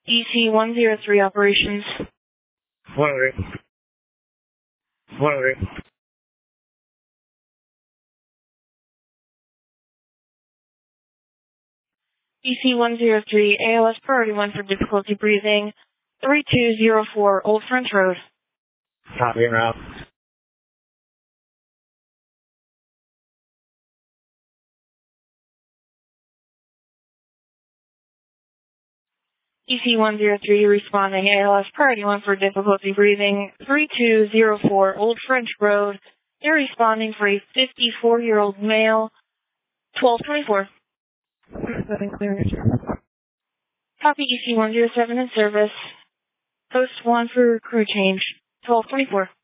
EC-103 operations. 103. 103. EC-103, ALS priority 1 for difficulty breathing, 3204 Old French Road. Copy and route. EC-103 responding, ALS priority 1 for difficulty breathing, 3204 Old French Road. They're responding for a 54-year-old male, 1224. Copy EC-107 in service. Post 1 for crew change, 1224.